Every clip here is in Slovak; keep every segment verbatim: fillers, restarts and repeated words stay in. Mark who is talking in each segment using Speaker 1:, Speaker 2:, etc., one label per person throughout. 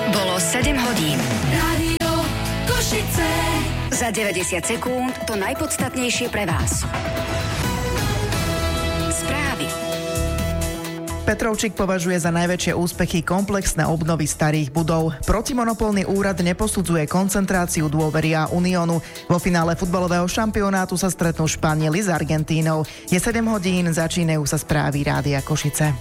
Speaker 1: Bolo sedem hodín.
Speaker 2: Rádio Košice.
Speaker 1: Za deväťdesiat sekúnd to najpodstatnejšie pre vás. Správy.
Speaker 3: Petrovčík považuje za najväčšie úspechy komplexné obnovy starých budov. Protimonopolný úrad neposudzuje koncentráciu dôvery a Uniónu. Vo finále futbalového šampionátu sa stretnú Španieli s Argentínou. Je sedem hodín, začínajú sa správy Rádia Košice.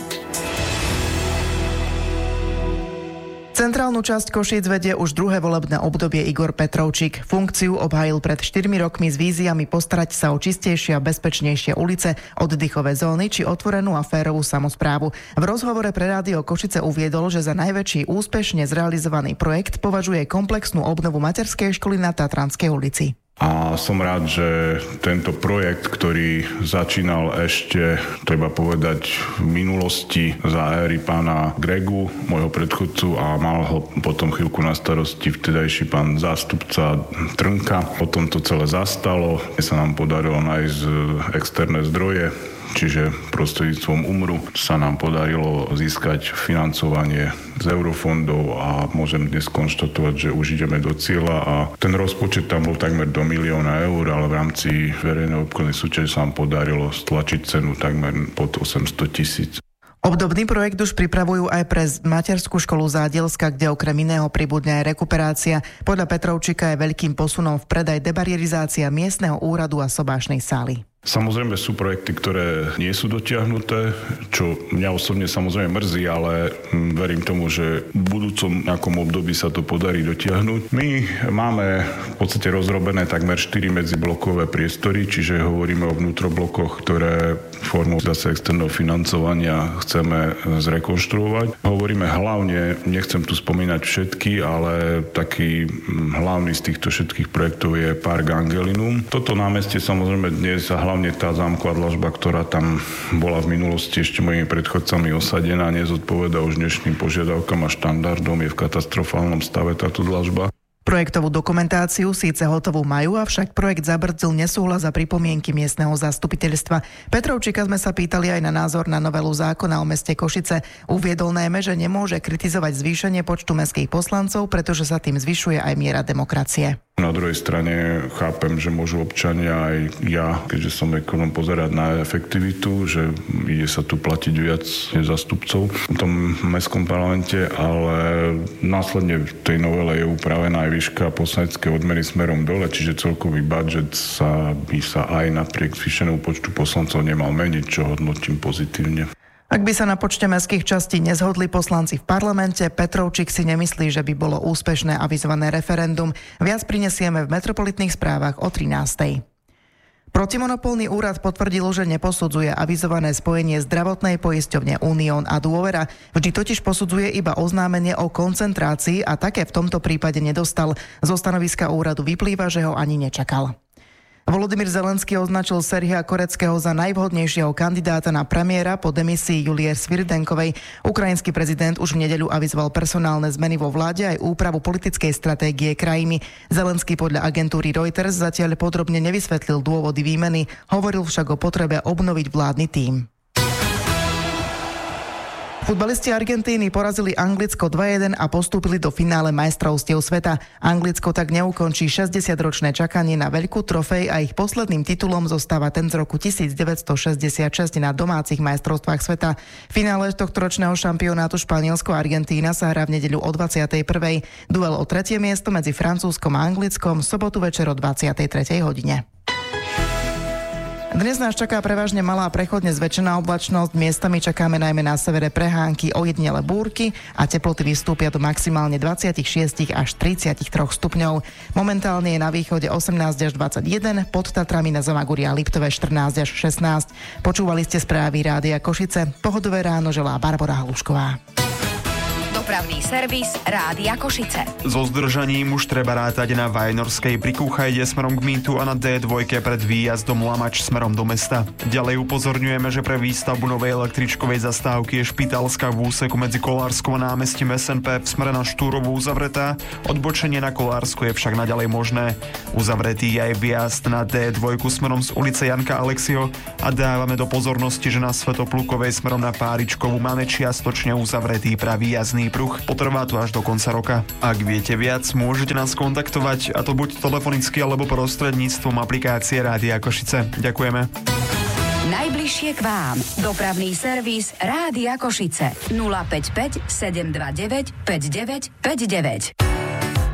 Speaker 3: Centrálnu časť Košíc vedie už druhé volebné obdobie Igor Petrovčík. Funkciu obhájil pred štyrmi rokmi s víziami postarať sa o čistejšie a bezpečnejšie ulice, oddychové zóny či otvorenú a férovú samosprávu. V rozhovore pre Rádio Košice uviedol, že za najväčší úspešne zrealizovaný projekt považuje komplexnú obnovu materskej školy na Tatranskej ulici.
Speaker 4: A som rád, že tento projekt, ktorý začínal ešte, treba povedať, v minulosti za éry pána Gregu, môjho predchodcu, a mal ho potom chvíľku na starosti vtedajší pán zástupca Trnka. Potom to celé zastalo, sa nám podarilo nájsť externé zdroje, čiže prostredníctvom UMRu sa nám podarilo získať financovanie z eurofondov a môžem dnes konštatovať, že už ideme do cieľa a ten rozpočet tam bol takmer do milióna eur, ale v rámci verejnej obchodnej súťaže sa nám podarilo stlačiť cenu takmer pod osemsto tisíc.
Speaker 3: Obdobný projekt už pripravujú aj pre materskú školu Zádielska, kde okrem iného pribudne aj rekuperácia. Podľa Petrovčíka je veľkým posunom vpred aj debarierizácia miestneho úradu a sobášnej sály.
Speaker 4: Samozrejme sú projekty, ktoré nie sú dotiahnuté, čo mňa osobne samozrejme mrzí, ale verím tomu, že v budúcom nejakom období sa to podarí dotiahnuť. My máme v podstate rozrobené takmer štyri medziblokové priestory, čiže hovoríme o vnútroblokoch, ktoré formou zase externého financovania chceme zrekonštruovať. Hovoríme hlavne, nechcem tu spomínať všetky, ale taký hlavný z týchto všetkých projektov je Park Angelinum. Toto námestie samozrejme dnes a hlavne tá zámková dlažba, ktorá tam bola v minulosti ešte mojimi predchodcami osadená, nezodpovedá už dnešným požiadavkám a štandardom, je v katastrofálnom stave táto dlažba.
Speaker 3: Projektovú dokumentáciu síce hotovú majú, avšak projekt zabrzdil nesúhlas a pripomienky miestneho zastupiteľstva. Petrovčíka sme sa pýtali aj na názor na novelu zákona o meste Košice. Uviedol najmä, že nemôže kritizovať zvýšenie počtu mestských poslancov, pretože sa tým zvyšuje aj miera demokracie.
Speaker 4: Na druhej strane chápem, že môžu občania aj ja, keďže som ekonom, pozerať na efektivitu, že ide sa tu platiť viac zástupcov v tom mestskom parlamente, ale následne v tej novele je upravená aj výška poslaneckej odmeny smerom dole, čiže celkový budžet sa by sa aj napriek zvýšenému počtu poslancov nemal meniť, čo hodnotím pozitívne.
Speaker 3: Ak by sa na počte mestských častí nezhodli poslanci v parlamente, Petrovčík si nemyslí, že by bolo úspešné avizované referendum. Viac prinesieme v metropolitných správach o trinástej. Protimonopolný úrad potvrdil, že neposudzuje avizované spojenie zdravotnej poisťovne Unión a Dôvera. Vždy totiž posudzuje iba oznámenie o koncentrácii a také v tomto prípade nedostal. Zo stanoviska úradu vyplýva, že ho ani nečakal. Volodymyr Zelenský označil Serhia Koreckého za najvhodnejšieho kandidáta na premiéra po demisii Julie Svirdenkovej. Ukrajinský prezident už v nedeľu avizoval personálne zmeny vo vláde aj úpravu politickej stratégie krajiny. Zelenský podľa agentúry Reuters zatiaľ podrobne nevysvetlil dôvody výmeny, hovoril však o potrebe obnoviť vládny tím. Futbalisti Argentíny porazili Anglicko dva jeden a postúpili do finále majstrovstiev sveta. Anglicko tak neukončí šesťdesiatročné čakanie na veľkú trofej a ich posledným titulom zostáva ten z roku devätnásťstošesťdesiatšesť na domácich majstrovstvách sveta. V finále tohtoročného šampionátu Španielsko-Argentína sa hrá v nedeľu o dvadsiatej prvej. Duel o tretie miesto medzi Francúzskom a Anglickom sobotu večer o dvadsiatej tretej hodine. Dnes nás čaká prevažne malá prechodne zväčšená oblačnosť, miestami čakáme najmä na severe prehánky, ojedinele búrky a teploty vystúpia do maximálne dvadsaťšesť až tridsaťtri stupňov. Momentálne je na východe osemnásť až dvadsaťjeden, pod Tatrami na Zamagurí a Liptove štrnásť až šestnásť. Počúvali ste správy Rádia Košice. Pohodové ráno želá Barbora Halušková.
Speaker 1: Dopravný servis Rádia Košice.
Speaker 5: So zdržaním už treba rátať na Vajnorskej pri Kúchajde smerom k Mýtu a na dé dva pred výjazdom Lamač smerom do mesta. Ďalej upozorňujeme, že pre výstavbu novej električkovej zastávky je Špitálska v úseku medzi Kolárskou a námestím es en pé v smere na Štúrovú uzavretá. Odbočenie na Kolársku je však naďalej možné. Uzavretý je aj výjazd na dé dva smerom z ulice Janka Alexio a dávame do pozornosti, že na Svätoplukovej smerom na Páričkovú máme čiastočne uzavretý pravý jazdný pruh. Potrvá to až do konca roka. Ak viete viac, môžete nás kontaktovať, a to buď telefonicky alebo prostredníctvom aplikácie Rádia Košice. Ďakujeme.
Speaker 1: Najbližšie k vám. Dopravný servis Rádia Košice. nula päť päť sedem dva deväť päť deväť päť deväť.